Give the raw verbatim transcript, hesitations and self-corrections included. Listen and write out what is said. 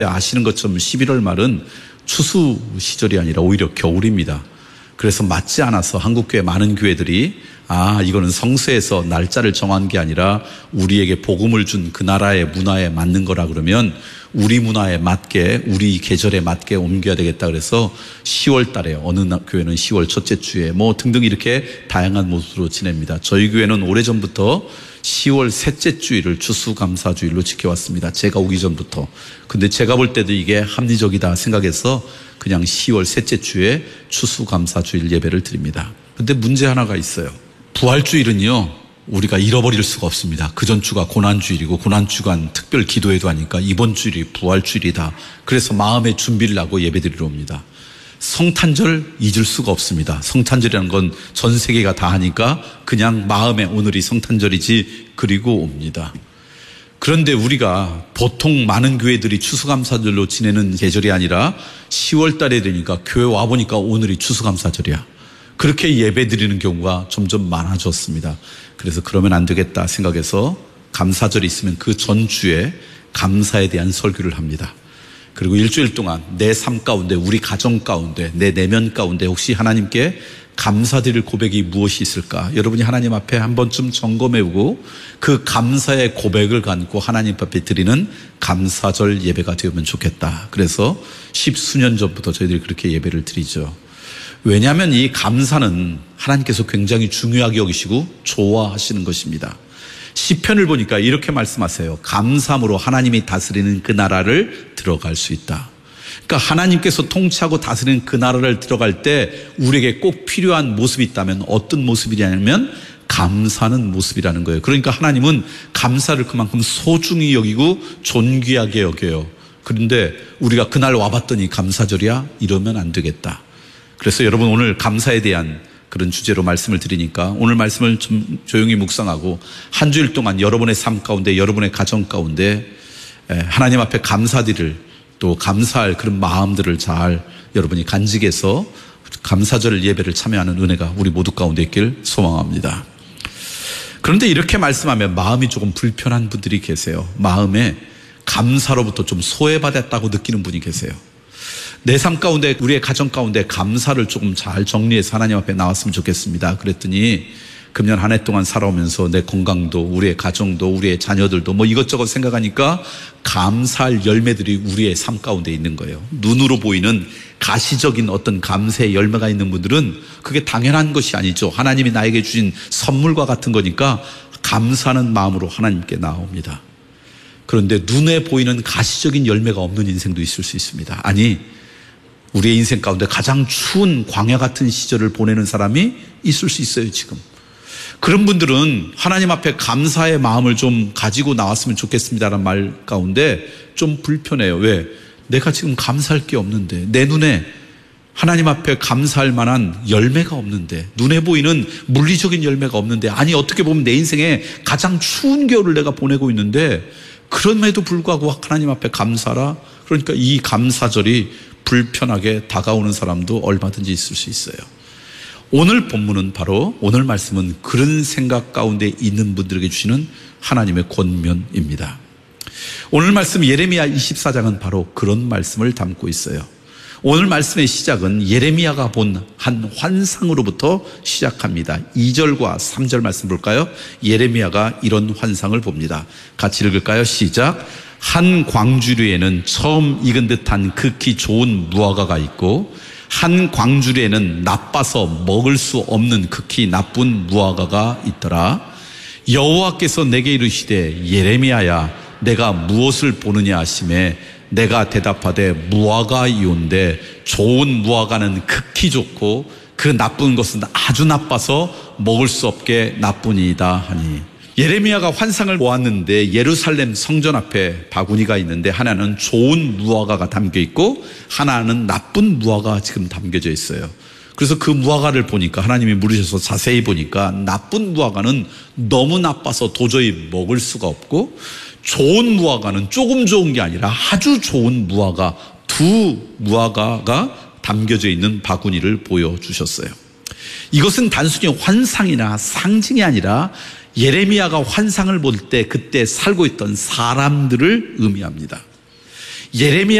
아시는 것처럼 십일월 말은 추수 시절이 아니라 오히려 겨울입니다. 그래서 맞지 않아서 한국교회 많은 교회들이 아 이거는 성서에서 날짜를 정한 게 아니라 우리에게 복음을 준 그 나라의 문화에 맞는 거라 그러면 우리 문화에 맞게 우리 계절에 맞게 옮겨야 되겠다 그래서 시월 달에 어느 교회는 시월 첫째 주에 뭐 등등 이렇게 다양한 모습으로 지냅니다. 저희 교회는 오래전부터 시월 셋째 주일을 추수감사주일로 지켜왔습니다. 제가 오기 전부터. 근데 제가 볼 때도 이게 합리적이다 생각해서 그냥 시월 셋째 주에 추수감사주일 예배를 드립니다. 근데 문제 하나가 있어요. 부활주일은요 우리가 잃어버릴 수가 없습니다. 그 전 주가 고난주일이고 고난주간 특별 기도회도 하니까 이번 주일이 부활주일이다. 그래서 마음의 준비를 하고 예배드리러 옵니다. 성탄절 잊을 수가 없습니다. 성탄절이라는 건 전 세계가 다 하니까 그냥 마음에 오늘이 성탄절이지 그리고 옵니다. 그런데 우리가 보통 많은 교회들이 추수감사절로 지내는 계절이 아니라 시월 달에 되니까 교회 와보니까 오늘이 추수감사절이야. 그렇게 예배드리는 경우가 점점 많아졌습니다. 그래서 그러면 안 되겠다 생각해서 감사절이 있으면 그 전주에 감사에 대한 설교를 합니다. 그리고 일주일 동안 내 삶 가운데 우리 가정 가운데 내 내면 가운데 혹시 하나님께 감사드릴 고백이 무엇이 있을까? 여러분이 하나님 앞에 한 번쯤 점검해보고 그 감사의 고백을 갖고 하나님 앞에 드리는 감사절 예배가 되면 좋겠다. 그래서 십수년 전부터 저희들이 그렇게 예배를 드리죠. 왜냐하면 이 감사는 하나님께서 굉장히 중요하게 여기시고 좋아하시는 것입니다. 시편을 보니까 이렇게 말씀하세요. 감사함으로 하나님이 다스리는 그 나라를 들어갈 수 있다. 그러니까 하나님께서 통치하고 다스리는 그 나라를 들어갈 때 우리에게 꼭 필요한 모습이 있다면 어떤 모습이냐면 감사하는 모습이라는 거예요. 그러니까 하나님은 감사를 그만큼 소중히 여기고 존귀하게 여겨요. 그런데 우리가 그날 와봤더니 감사절이야? 이러면 안 되겠다. 그래서 여러분 오늘 감사에 대한 그런 주제로 말씀을 드리니까 오늘 말씀을 좀 조용히 묵상하고 한 주일 동안 여러분의 삶 가운데 여러분의 가정 가운데 하나님 앞에 감사드릴 또 감사할 그런 마음들을 잘 여러분이 간직해서 감사절 예배를 참여하는 은혜가 우리 모두 가운데 있길 소망합니다. 그런데 이렇게 말씀하면 마음이 조금 불편한 분들이 계세요. 마음에 감사로부터 좀 소외받았다고 느끼는 분이 계세요. 내 삶 가운데 우리의 가정 가운데 감사를 조금 잘 정리해서 하나님 앞에 나왔으면 좋겠습니다. 그랬더니 금년 한 해 동안 살아오면서 내 건강도 우리의 가정도 우리의 자녀들도 뭐 이것저것 생각하니까 감사할 열매들이 우리의 삶 가운데 있는 거예요. 눈으로 보이는 가시적인 어떤 감사의 열매가 있는 분들은 그게 당연한 것이 아니죠. 하나님이 나에게 주신 선물과 같은 거니까 감사하는 마음으로 하나님께 나옵니다. 그런데 눈에 보이는 가시적인 열매가 없는 인생도 있을 수 있습니다. 아니 우리의 인생 가운데 가장 추운 광야 같은 시절을 보내는 사람이 있을 수 있어요. 지금 그런 분들은 하나님 앞에 감사의 마음을 좀 가지고 나왔으면 좋겠습니다라는 말 가운데 좀 불편해요. 왜? 내가 지금 감사할 게 없는데 내 눈에 하나님 앞에 감사할 만한 열매가 없는데 눈에 보이는 물리적인 열매가 없는데 아니 어떻게 보면 내 인생에 가장 추운 겨울을 내가 보내고 있는데 그럼에도 불구하고 하나님 앞에 감사라. 그러니까 이 감사절이 불편하게 다가오는 사람도 얼마든지 있을 수 있어요. 오늘 본문은 바로 오늘 말씀은 그런 생각 가운데 있는 분들에게 주시는 하나님의 권면입니다. 오늘 말씀 예레미야 이십사 장은 바로 그런 말씀을 담고 있어요. 오늘 말씀의 시작은 예레미야가 본 한 환상으로부터 시작합니다. 이 절과 삼 절 말씀 볼까요? 예레미야가 이런 환상을 봅니다. 같이 읽을까요? 시작. 한 광주리에는 처음 익은 듯한 극히 좋은 무화과가 있고 한 광주리에는 나빠서 먹을 수 없는 극히 나쁜 무화과가 있더라. 여호와께서 내게 이르시되 예레미야야 내가 무엇을 보느냐 하시매 내가 대답하되 무화과이온데 좋은 무화과는 극히 좋고 그 나쁜 것은 아주 나빠서 먹을 수 없게 나쁘니이다 하니 예레미야가 환상을 보았는데 예루살렘 성전 앞에 바구니가 있는데 하나는 좋은 무화과가 담겨 있고 하나는 나쁜 무화과가 지금 담겨져 있어요. 그래서 그 무화과를 보니까 하나님이 물으셔서 자세히 보니까 나쁜 무화과는 너무 나빠서 도저히 먹을 수가 없고 좋은 무화과는 조금 좋은 게 아니라 아주 좋은 무화과 두 무화과가 담겨져 있는 바구니를 보여주셨어요. 이것은 단순히 환상이나 상징이 아니라 예레미야가 환상을 볼 때 그때 살고 있던 사람들을 의미합니다. 예레미야